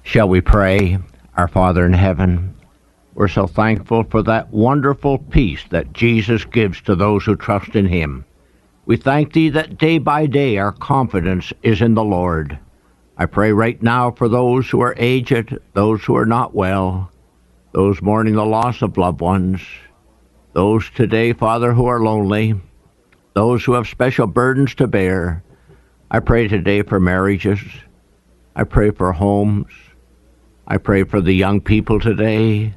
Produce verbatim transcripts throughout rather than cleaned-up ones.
Shall we pray? Our Father in heaven, we're so thankful for that wonderful peace that Jesus gives to those who trust in him. We thank thee that day by day our confidence is in the Lord. I pray right now for those who are aged, those who are not well, those mourning the loss of loved ones, those today, Father, who are lonely, those who have special burdens to bear. I pray today for marriages. I pray for homes. I pray for the young people today.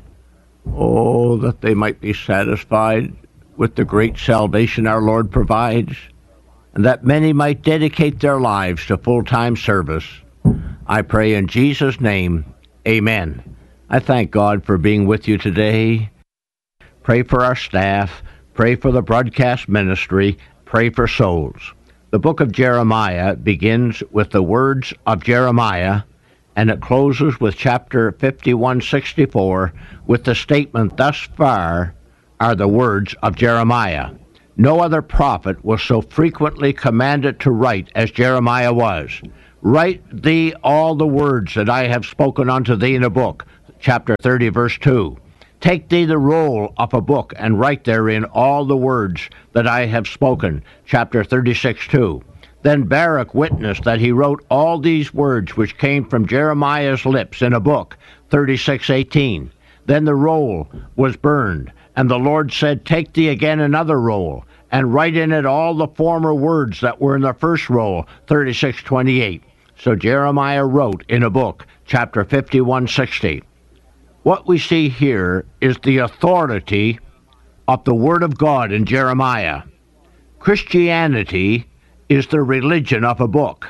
Oh, that they might be satisfied with the great salvation our Lord provides, and that many might dedicate their lives to full-time service. I pray in Jesus' name, amen. I thank God for being with you today. Pray for our staff. Pray for the broadcast ministry. Pray for souls. The book of Jeremiah begins with the words of Jeremiah, and it closes with chapter fifty-one sixty-four with the statement, "Thus far are the words of Jeremiah." No other prophet was so frequently commanded to write as Jeremiah was. "Write thee all the words that I have spoken unto thee in a book," chapter thirty, verse two. "Take thee the roll of a book, and write therein all the words that I have spoken," chapter thirty-six, two. Then Baruch witnessed that he wrote all these words which came from Jeremiah's lips in a book, thirty-six, eighteen. Then the roll was burned, and the Lord said, "Take thee again another roll, and write in it all the former words that were in the first roll," thirty-six, twenty-eight. So Jeremiah wrote in a book, chapter fifty-one sixty. What we see here is the authority of the Word of God in Jeremiah. Christianity is the religion of a book.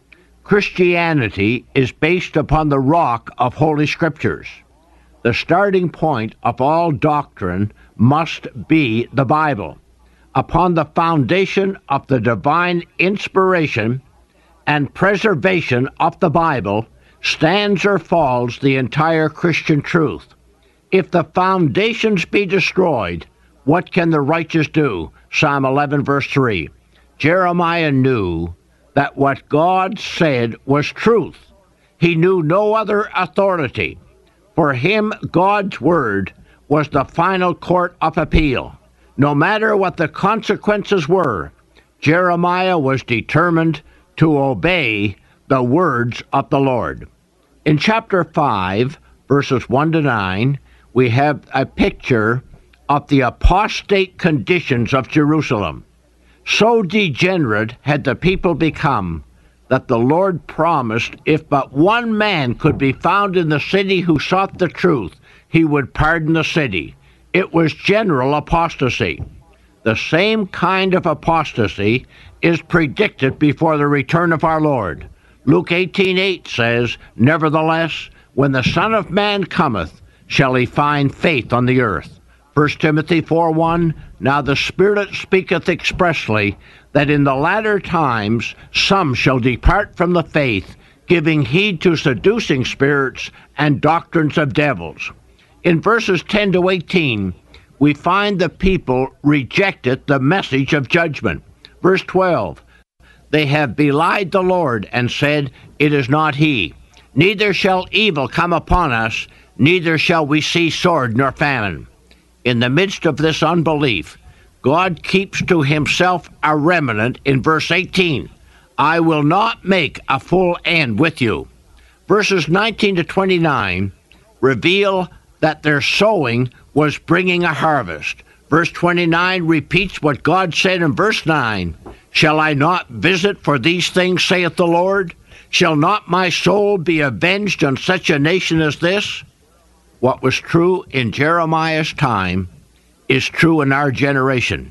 Christianity is based upon the rock of Holy Scriptures. The starting point of all doctrine must be the Bible. Upon the foundation of the divine inspiration and preservation of the Bible stands or falls the entire Christian truth. If the foundations be destroyed, what can the righteous do? Psalm eleven, verse three. Jeremiah knew that what God said was truth. He knew no other authority. For him, God's word was the final court of appeal. No matter what the consequences were, Jeremiah was determined to obey the words of the Lord. In chapter five, verses one to nine, we have a picture of the apostate conditions of Jerusalem. So degenerate had the people become that the Lord promised if but one man could be found in the city who sought the truth, he would pardon the city. It was general apostasy. The same kind of apostasy is predicted before the return of our Lord. Luke eighteen eight says, "Nevertheless, when the Son of Man cometh, shall he find faith on the earth?" First Timothy four one, "Now the Spirit speaketh expressly, that in the latter times some shall depart from the faith, giving heed to seducing spirits and doctrines of devils." In verses ten to eighteen, we find the people rejected the message of judgment. Verse twelve, "They have belied the Lord, and said, It is not he. Neither shall evil come upon us, neither shall we see sword nor famine." In the midst of this unbelief, God keeps to himself a remnant in verse eighteen. "I will not make a full end with you." Verses nineteen to twenty-nine reveal that their sowing was bringing a harvest. Verse twenty-nine repeats what God said in verse nine. "Shall I not visit for these things, saith the Lord? Shall not my soul be avenged on such a nation as this?" What was true in Jeremiah's time is true in our generation.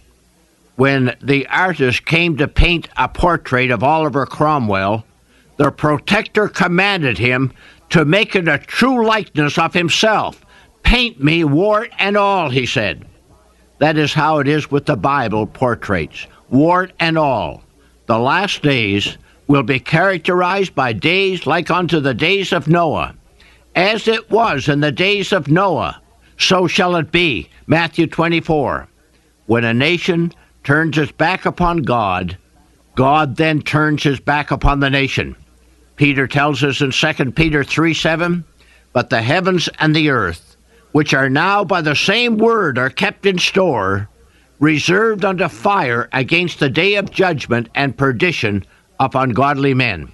When the artist came to paint a portrait of Oliver Cromwell, the protector commanded him to make it a true likeness of himself. "Paint me, wart and all," he said. That is how it is with the Bible portraits, wart and all. The last days will be characterized by days like unto the days of Noah. As it was in the days of Noah, so shall it be. Matthew twenty-four. When a nation turns its back upon God, God then turns his back upon the nation. Peter tells us in Second Peter three seven, "But the heavens and the earth, which are now by the same word are kept in store, reserved unto fire against the day of judgment and perdition of ungodly men."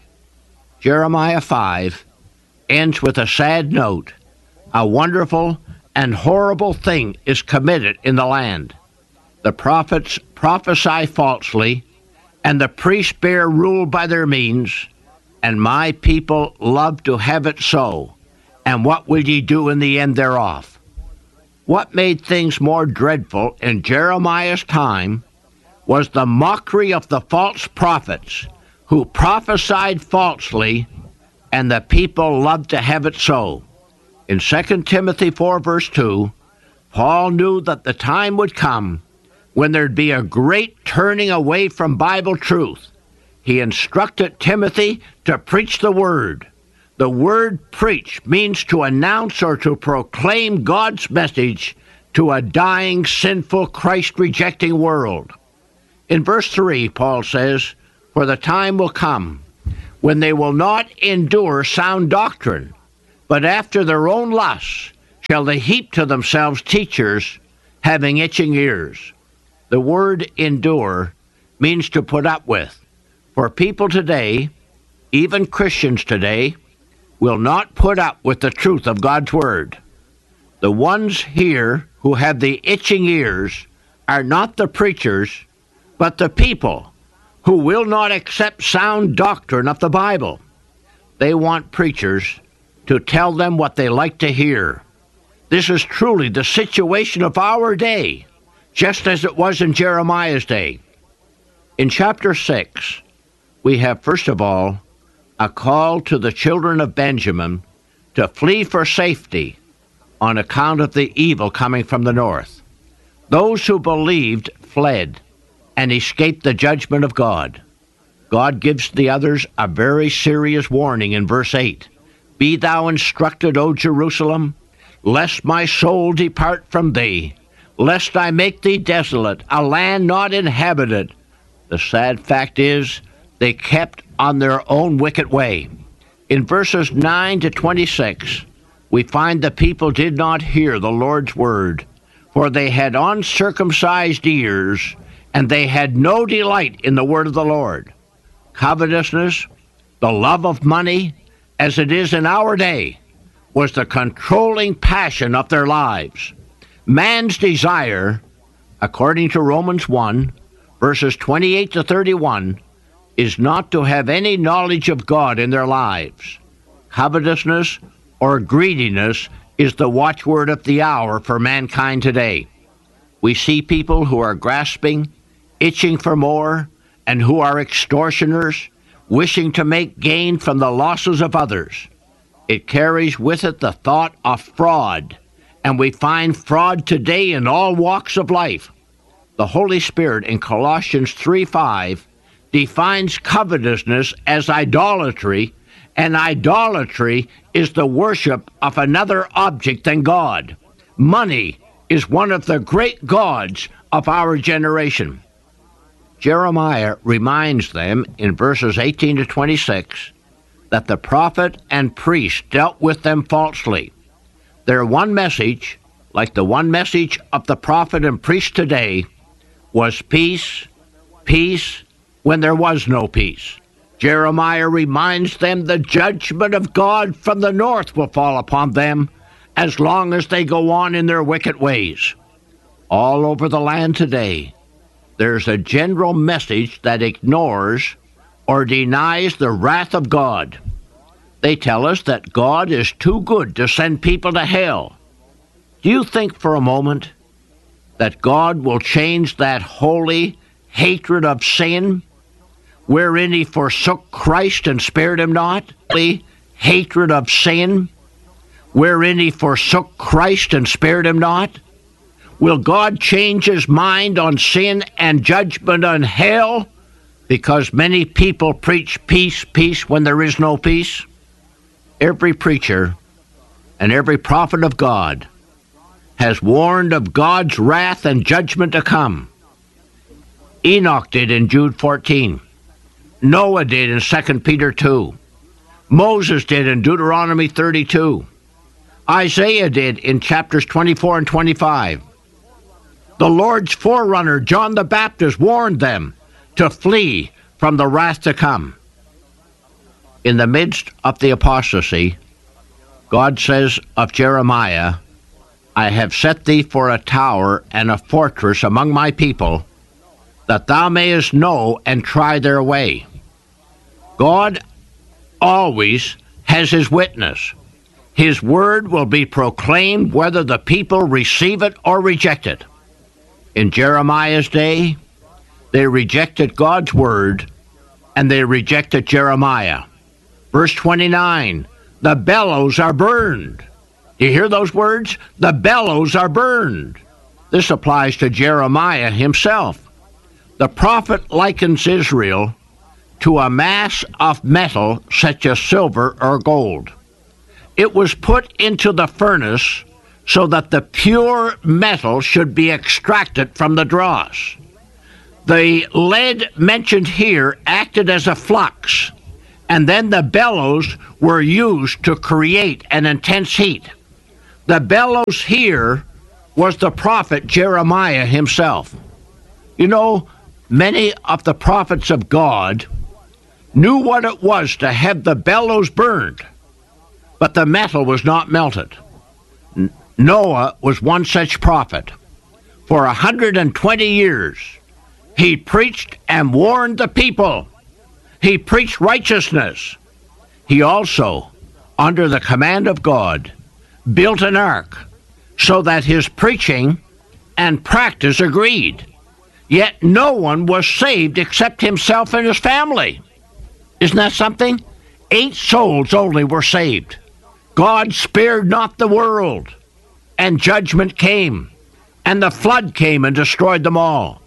Jeremiah five ends with a sad note. A wonderful and horrible thing is committed in the land. The prophets prophesy falsely, and the priests bear rule by their means, and my people love to have it so. And what will ye do in the end thereof? What made things more dreadful in Jeremiah's time was the mockery of the false prophets who prophesied falsely, and the people loved to have it so. In Second Timothy four, verse two, Paul knew that the time would come when there'd be a great turning away from Bible truth. He instructed Timothy to preach the Word. The word preach means to announce or to proclaim God's message to a dying, sinful, Christ-rejecting world. In verse three, Paul says, "For the time will come when they will not endure sound doctrine, but after their own lusts shall they heap to themselves teachers having itching ears." The word endure means to put up with. For people today, even Christians today, will not put up with the truth of God's Word. The ones here who have the itching ears are not the preachers, but the people who will not accept sound doctrine of the Bible. They want preachers to tell them what they like to hear. This is truly the situation of our day, just as it was in Jeremiah's day. In chapter six, we have, first of all, a call to the children of Benjamin to flee for safety on account of the evil coming from the north. Those who believed fled and escaped the judgment of God. God gives the others a very serious warning in verse eight. "Be thou instructed, O Jerusalem, lest my soul depart from thee, lest I make thee desolate, a land not inhabited." The sad fact is, they kept on their own wicked way. In verses nine to twenty-six, we find the people did not hear the Lord's word, for they had uncircumcised ears, and they had no delight in the word of the Lord. Covetousness, the love of money, as it is in our day, was the controlling passion of their lives. Man's desire, according to Romans one, verses twenty-eight to thirty-one, is not to have any knowledge of God in their lives. Covetousness or greediness is the watchword of the hour for mankind today. We see people who are grasping, itching for more, and who are extortioners, wishing to make gain from the losses of others. It carries with it the thought of fraud, and we find fraud today in all walks of life. The Holy Spirit in Colossians three five defines covetousness as idolatry, and idolatry is the worship of another object than God. Money is one of the great gods of our generation. Jeremiah reminds them in verses eighteen to twenty-six that the prophet and priest dealt with them falsely. Their one message, like the one message of the prophet and priest today, was peace, peace, when there was no peace. Jeremiah reminds them the judgment of God from the north will fall upon them as long as they go on in their wicked ways. All over the land today, there's a general message that ignores or denies the wrath of God. They tell us that God is too good to send people to hell. Do you think for a moment that God will change that holy hatred of sin, wherein he forsook Christ and spared him not? The hatred of sin, wherein he forsook Christ and spared him not? Will God change his mind on sin and judgment on hell because many people preach peace, peace when there is no peace? Every preacher and every prophet of God has warned of God's wrath and judgment to come. Enoch did in Jude fourteen. Noah did in Second Peter two. Moses did in Deuteronomy thirty-two. Isaiah did in chapters twenty-four and twenty-five. The Lord's forerunner, John the Baptist, warned them to flee from the wrath to come. In the midst of the apostasy, God says of Jeremiah, I have set thee for a tower and a fortress among my people, that thou mayest know and try their way. God always has his witness. His word will be proclaimed whether the people receive it or reject it. In Jeremiah's day, they rejected God's word, and they rejected Jeremiah. Verse twenty-nine, the bellows are burned. You hear those words? The bellows are burned. This applies to Jeremiah himself. The prophet likens Israel to a mass of metal such as silver or gold. It was put into the furnace so that the pure metal should be extracted from the dross. The lead mentioned here acted as a flux, and then the bellows were used to create an intense heat. The bellows here was the prophet Jeremiah himself. You know, many of the prophets of God knew what it was to have the bellows burned, but the metal was not melted. N- Noah was one such prophet. For one hundred twenty years, he preached and warned the people. He preached righteousness. He also, under the command of God, built an ark so that his preaching and practice agreed. Yet no one was saved except himself and his family. Isn't that something? Eight souls only were saved. God spared not the world, and judgment came, and the flood came and destroyed them all.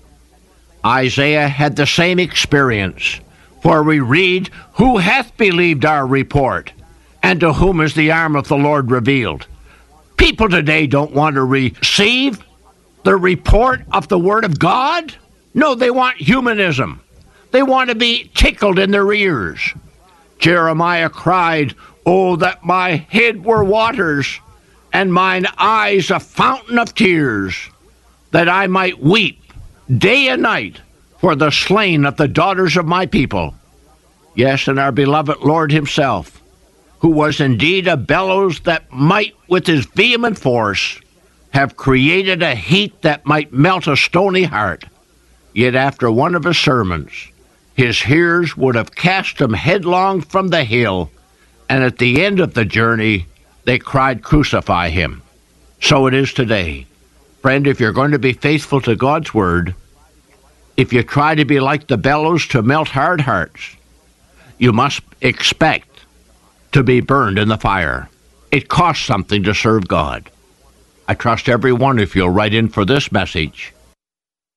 Isaiah had the same experience, for we read, who hath believed our report, and to whom is the arm of the Lord revealed? People today don't want to receive the report of the Word of God. No, they want humanism. They want to be tickled in their ears. Jeremiah cried, oh, that my head were waters, and mine eyes a fountain of tears, that I might weep day and night for the slain of the daughters of my people. Yes, and our beloved Lord himself, who was indeed a bellows that might with his vehement force have created a heat that might melt a stony heart. Yet after one of his sermons, his hearers would have cast him headlong from the hill, and at the end of the journey, they cried, crucify him. So it is today. Friend, if you're going to be faithful to God's word, if you try to be like the bellows to melt hard hearts, you must expect to be burned in the fire. It costs something to serve God. I trust every one of you will write in for this message